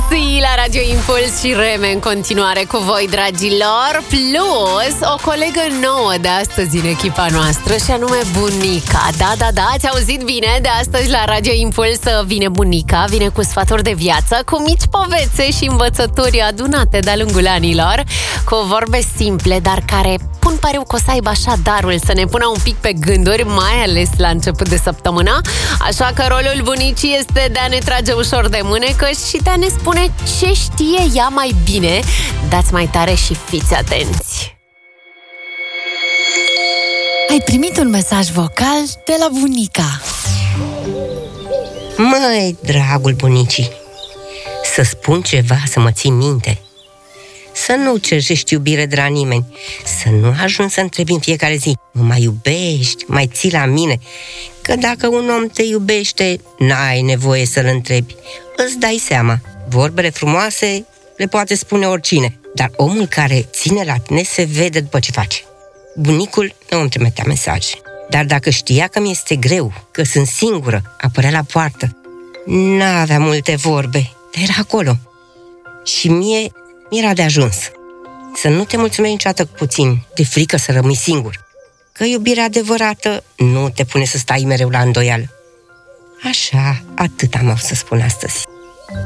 Lucy la Radio Impuls și Reme în continuare cu voi, dragilor. Plus, o colegă nouă de astăzi în echipa noastră și anume bunica. Da, ați auzit bine, de astăzi la Radio Impuls vine bunica, vine cu sfaturi de viață, cu mici povețe și învățături adunate de-a lungul anilor, cu vorbe simple, dar care pun pariu că o să aibă așa darul să ne pună un pic pe gânduri, mai ales la început de săptămână. Așa că rolul bunicii este de a ne trage ușor de mânecă și de a ne spune ce știe ea mai bine. Dați mai tare și fiți atenți! Ai primit un mesaj vocal de la bunica. Măi, dragul bunicii, să spun ceva să mă ții minte. Să nu cerșești iubire de la nimeni. Să nu ajungi să întrebi în fiecare zi: mă mai iubești? Mai ții la mine? Că dacă un om te iubește, n-ai nevoie să-l întrebi. Îți dai seama, vorbele frumoase le poate spune oricine, dar omul care ține la tine se vede după ce face. Bunicul nu îmi trimitea mesaje, dar dacă știa că mi este greu, că sunt singură, apărea la poartă. N-avea multe vorbe, dar era acolo. Și mie mi-era de ajuns. Să nu te mulțumești niciodată cu puțin, de frică să rămâi singur. Că iubirea adevărată nu te pune să stai mereu la îndoială. Așa, atât am avut să spun astăzi.